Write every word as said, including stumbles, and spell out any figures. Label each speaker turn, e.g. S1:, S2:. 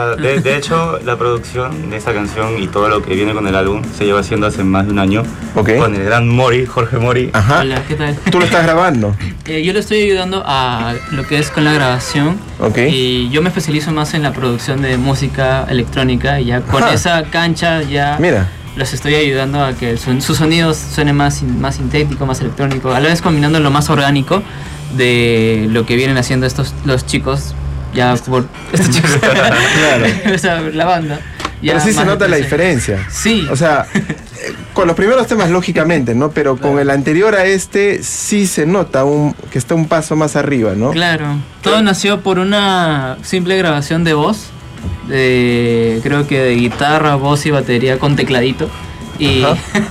S1: sea, de, de hecho, la producción de esta canción y todo lo que viene con el álbum se lleva haciendo hace más de un año.
S2: Ok.
S1: Con el gran Mori, Jorge Mori.
S2: Ajá.
S3: Hola, ¿qué tal?
S2: ¿Tú lo estás grabando?
S3: Eh, yo le estoy ayudando a lo que es con la grabación.
S2: Ok.
S3: Y yo me especializo más en la producción de música electrónica y ya con
S2: Ajá.
S3: esa cancha ya
S2: Mira.
S3: los estoy ayudando a que su, su sonido suene más, más sintético, más electrónico, a la vez combinando lo más orgánico de lo que vienen haciendo estos los chicos ya por estos chicos
S2: Claro.
S3: o sea, la banda ya
S2: Pero sí se
S3: más
S2: nota la
S3: entonces-
S2: diferencia.
S3: Sí.
S2: O sea, eh, con los primeros temas lógicamente, ¿no? Pero con el anterior a este sí se nota un, que está un paso más arriba, ¿no?
S3: Claro, todo nació por una simple grabación de voz, de, creo que de guitarra, voz y batería con tecladito. Y,
S2: Ajá.